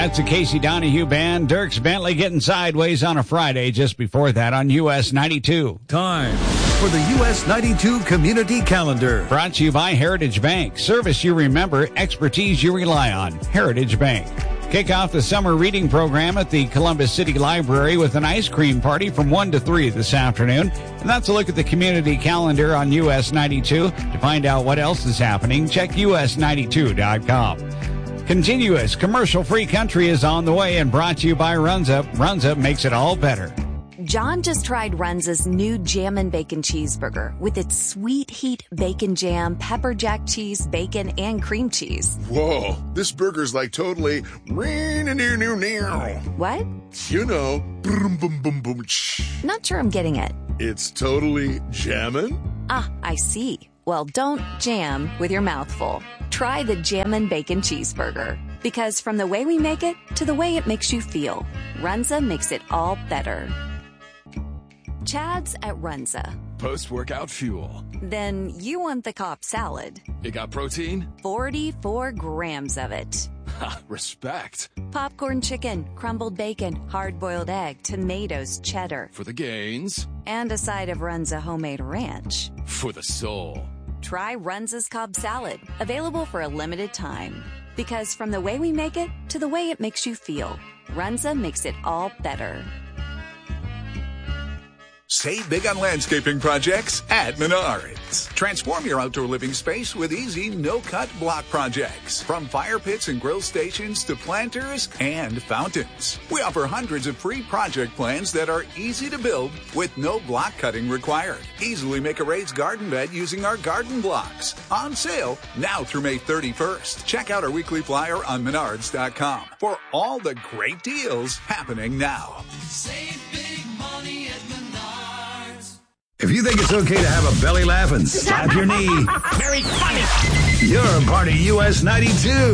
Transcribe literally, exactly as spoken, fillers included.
That's the Casey Donahue Band. Dierks Bentley getting sideways on a Friday just before that on U S ninety-two. Time for the U S ninety-two Community Calendar. Brought to you by Heritage Bank. Service you remember, expertise you rely on. Heritage Bank. Kick off the summer reading program at the Columbus City Library with an ice cream party from one to three this afternoon. And that's a look at the community calendar on U S ninety-two. To find out what else is happening, check U S ninety-two dot com. Continuous commercial-free country is on the way and brought to you by Runza. Runza makes it all better. John just tried Runza's new Jammin' Bacon Cheeseburger with its sweet heat bacon jam, pepper jack cheese, bacon, and cream cheese. Whoa, this burger's like totally... What? You know, boom, boom, boom, boom. Not sure I'm getting it. It's totally jammin'? Ah, I see. Well, don't jam with your mouth full. Try the Jammin' Bacon Cheeseburger. Because from the way we make it to the way it makes you feel, Runza makes it all better. Chad's at Runza. Post-workout fuel. Then you want the Cobb salad. It got protein? forty-four grams of it. Ha, respect. Popcorn chicken, crumbled bacon, hard-boiled egg, tomatoes, cheddar. For the gains. And a side of Runza homemade ranch. For the soul. Try Runza's Cobb salad, available for a limited time. Because from the way we make it to the way it makes you feel, Runza makes it all better. Save big on landscaping projects at Menards. Transform your outdoor living space with easy, no-cut block projects. From fire pits and grill stations to planters and fountains. We offer hundreds of free project plans that are easy to build with no block cutting required. Easily make a raised garden bed using our garden blocks. On sale now through May thirty-first. Check out our weekly flyer on menards dot com for all the great deals happening now. Save big money at Menards. If you think it's okay to have a belly laugh and slap your knee, Very funny. you're a part of U S ninety-two.